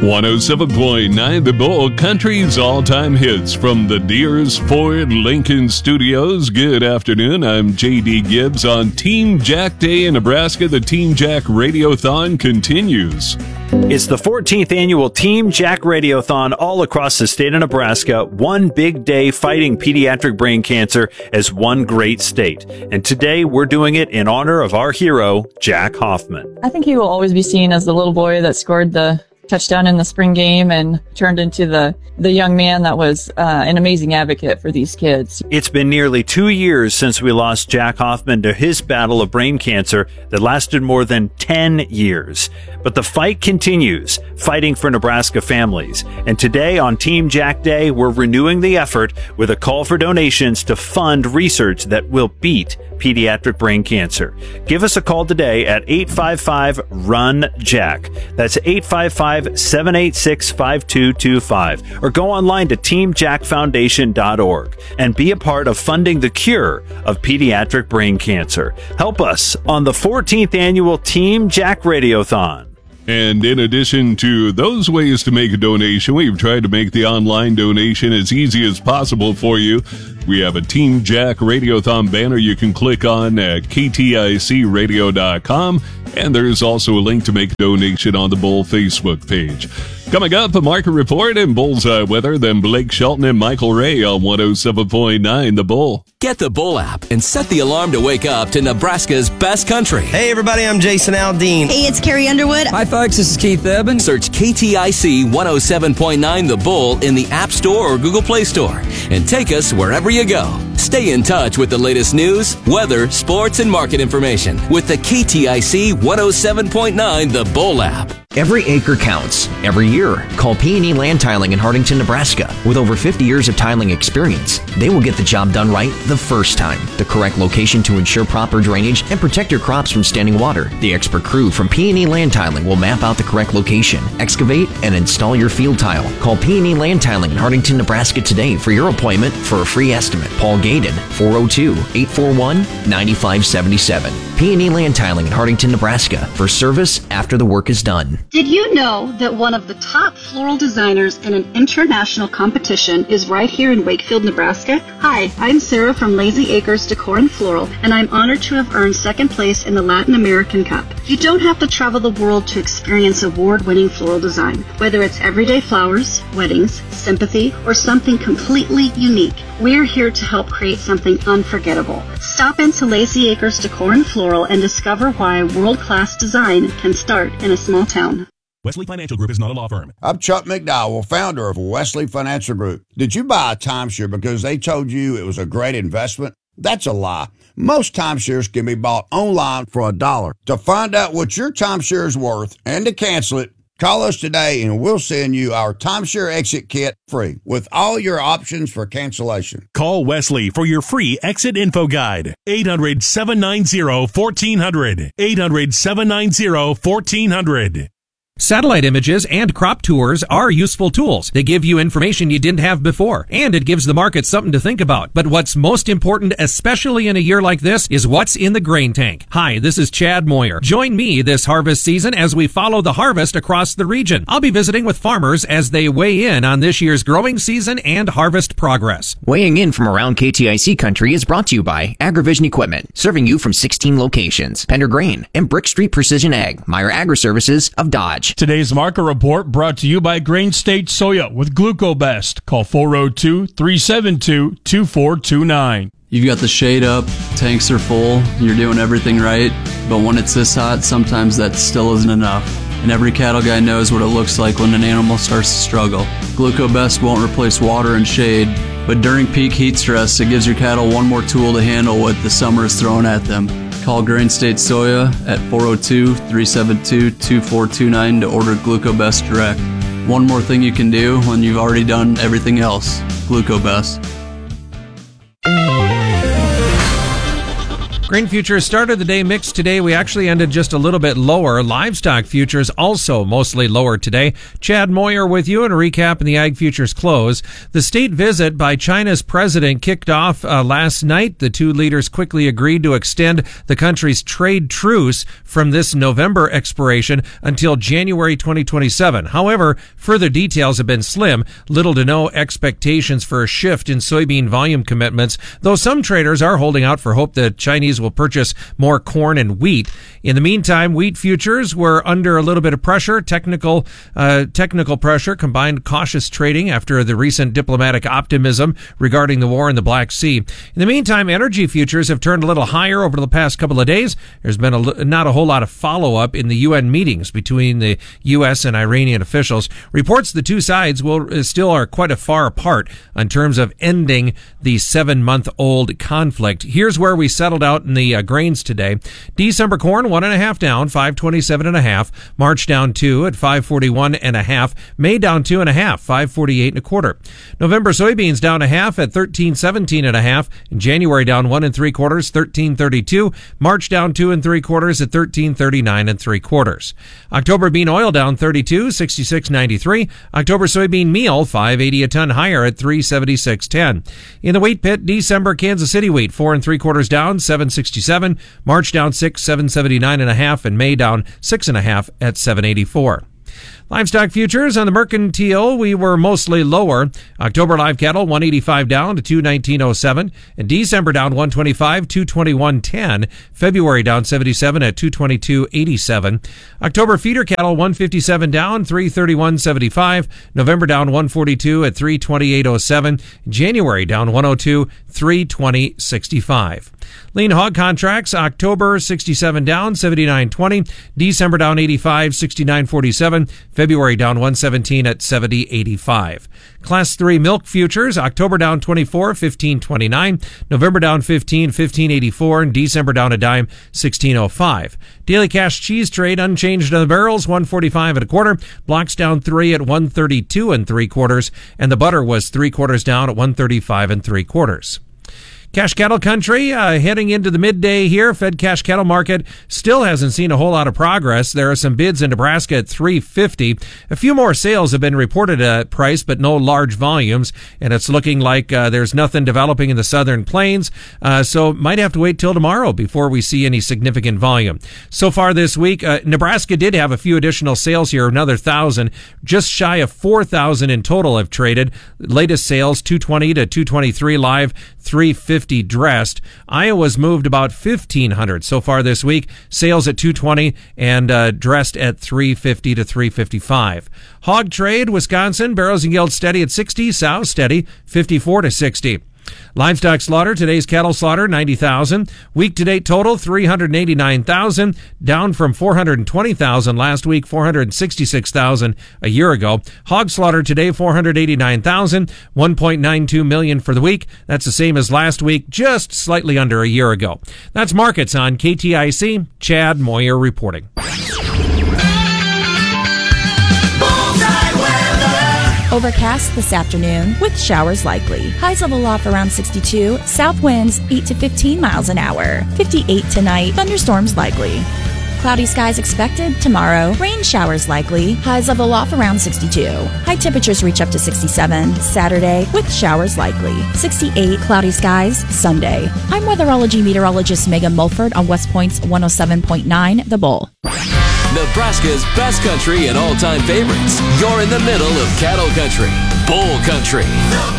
107.9 The Bull, country's all-time hits from the Deers Ford Lincoln Studios. Good afternoon. I'm J.D. Gibbs. On Team Jack Day in Nebraska, the Team Jack Radiothon continues. It's the 14th annual Team Jack Radiothon all across the state of Nebraska. One big day fighting pediatric brain cancer as one great state. And today we're doing it in honor of our hero, Jack Hoffman. I think he will always be seen as the little boy that scored the touchdown in the spring game and turned into the young man that was an amazing advocate for these kids. It's been nearly 2 years since we lost Jack Hoffman to his battle of brain cancer that lasted more than 10 years. But the fight continues, fighting for Nebraska families. And today on Team Jack Day, we're renewing the effort with a call for donations to fund research that will beat pediatric brain cancer. Give us a call today at 855-RUN-JACK. That's 855-786-5225. Or go online to teamjackfoundation.org and be a part of funding the cure of pediatric brain cancer. Help us on the 14th annual Team Jack Radiothon. And in addition to those ways to make a donation, we've tried to make the online donation as easy as possible for you. We have a Team Jack Radiothon banner you can click on at kticradio.com, and there's also a link to make a donation on the Bull Facebook page. Coming up, a market report and bullseye weather, then Blake Shelton and Michael Ray on 107.9 The Bull. Get the Bull app and set the alarm to wake up to Nebraska's best country. Hey everybody, I'm Jason Aldean. Hey, it's Carrie Underwood. Hi folks, this is Keith Eben. Search KTIC 107.9 The Bull in the App Store or Google Play Store and take us wherever you go. Stay in touch with the latest news, weather, sports, and market information with the KTIC 107.9 The Bull app. Every acre counts. Every year. Call P&E Land Tiling in Hartington, Nebraska. With over 50 years of tiling experience, they will get the job done right the first time. The correct location to ensure proper drainage and protect your crops from standing water. The expert crew from P&E Land Tiling will map out the correct location, excavate, and install your field tile. Call P&E Land Tiling in Hartington, Nebraska today for your appointment for a free estimate. Paul Gaydon, 402-841-9577. P&E Land Tiling in Hartington, Nebraska for service after the work is done. Did you know that one of the top floral designers in an international competition is right here in Wakefield, Nebraska? Hi, I'm Sarah from Lazy Acres Decor and Floral, and I'm honored to have earned second place in the Latin American Cup. You don't have to travel the world to experience award-winning floral design. Whether it's everyday flowers, weddings, sympathy, or something completely unique, we're here to help create something unforgettable. Stop into Lazy Acres Decor and Floral and discover why world-class design can start in a small town. Wesley Financial Group is not a law firm. I'm Chuck McDowell, founder of Wesley Financial Group. Did you buy a timeshare because they told you it was a great investment? That's a lie. Most timeshares can be bought online for $1. To find out what your timeshare is worth and to cancel it, call us today and we'll send you our timeshare exit kit free with all your options for cancellation. Call Wesley for your free exit info guide. 800-790-1400. 800-790-1400. Satellite images and crop tours are useful tools. They give you information you didn't have before, and it gives the market something to think about. But what's most important, especially in a year like this, is what's in the grain tank. Hi, this is Chad Moyer. Join me this harvest season as we follow the harvest across the region. I'll be visiting with farmers as they weigh in on this year's growing season and harvest progress. Weighing in from around KTIC country is brought to you by AgriVision Equipment, serving you from 16 locations, Pender Grain, and Brick Street Precision Ag, Meyer Agri-Services of Dodge. Today's market report brought to you by Grain State Soya with GlucoBest. Call 402-372-2429. You've got the shade up, tanks are full, you're doing everything right, but when it's this hot, sometimes that still isn't enough. And every cattle guy knows what it looks like when an animal starts to struggle. GlucoBest won't replace water and shade, but during peak heat stress, it gives your cattle one more tool to handle what the summer is throwing at them. Call Grain State Soya at 402-372-2429 to order GlucoBest direct. One more thing you can do when you've already done everything else. GlucoBest. Grain futures started the day mixed today. We actually ended just a little bit lower. Livestock futures also mostly lower today. Chad Moyer with you and a recap in the ag futures close. The state visit by China's president kicked off last night. The two leaders quickly agreed to extend the country's trade truce from this November expiration until January 2027. However, further details have been slim. Little to no expectations for a shift in soybean volume commitments, though some traders are holding out for hope that Chinese will purchase more corn and wheat. In the meantime, wheat futures were under a little bit of pressure, technical pressure, combined cautious trading after the recent diplomatic optimism regarding the war in the Black Sea. In the meantime, energy futures have turned a little higher over the past couple of days. There's been not a whole lot of follow-up in the UN meetings between the U.S. and Iranian officials. Reports the two sides still are quite a far apart in terms of ending the 7-month-old conflict. Here's where we settled out in the grains today. December corn 1.5 down, 527.5. March down 2 at 541.5. May down 2.5, 548.25. November soybeans down 0.5 at 1317.5. In January down 1 3/4, 1332. March down 2 3/4 at 1339.75. October bean oil down 32, 66.93. October soybean meal 580 a ton higher at 376.10. In the wheat pit, December Kansas City wheat 4 3/4 down, 767. March down 6, 779.5, and May down 6.5 at 784. Livestock futures on the mercantile, we were mostly lower. October live cattle 185 down to 219.07, and December down 125, 221.10. February down 77 at 222.87. October feeder cattle 157 down, 331.75. November down 142 at 328.07. January down 102, 320.65. Lean hog contracts, October 67 down, 79.20. December down 85, 69.47. February down 117 at 70.85. Class 3 milk futures, October down 24, 15.29. November down 15, 15.84. And December down a dime, 16.05. Daily cash cheese trade unchanged on the barrels, 145 1/4. Blocks down 3 at 132 3/4. And the butter was 3/4 down at 135 3/4. Cash cattle country, heading into the midday here. Fed cash cattle market still hasn't seen a whole lot of progress. There are some bids in Nebraska at $350. A few more sales have been reported at price, but no large volumes. And it's looking like there's nothing developing in the southern plains. So might have to wait till tomorrow before we see any significant volume. So far this week, Nebraska did have a few additional sales here, another 1,000. Just shy of 4,000 in total have traded. Latest sales, 220 to 223 live, 350 dressed. Iowa's moved about 1,500 so far this week. Sales at 220 and dressed at 350 to 355. Hog trade, Wisconsin, barrels and yield steady at 60. Sow steady, 54 to 60. Livestock slaughter, today's cattle slaughter, 90,000. Week-to-date total, 389,000, down from 420,000 last week, 466,000 a year ago. Hog slaughter today, 489,000, 1.92 million for the week. That's the same as last week, just slightly under a year ago. That's markets on KTIC. Chad Moyer reporting. Overcast this afternoon with showers likely. Highs level off around 62. South winds 8 to 15 miles an hour. 58 tonight. Thunderstorms likely. Cloudy skies expected tomorrow. Rain showers likely. Highs level off around 62. High temperatures reach up to 67 Saturday with showers likely. 68 cloudy skies Sunday. I'm weatherology meteorologist Megan Mulford on West Point's 107.9 The Bull. Nebraska's best country and all-time favorites. You're in the middle of cattle country, bull country.